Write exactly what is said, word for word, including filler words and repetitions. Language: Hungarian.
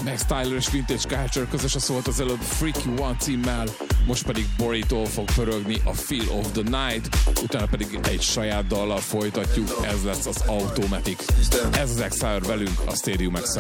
Max Tyler és Vintage Culture közösen szólt az előbb Freaky One címmel, most pedig Borítól fog pörögni a Feel of the Night, utána pedig egy saját dallal folytatjuk, ez lesz az Automatic. Ez az Exile velünk a Stadium Exile.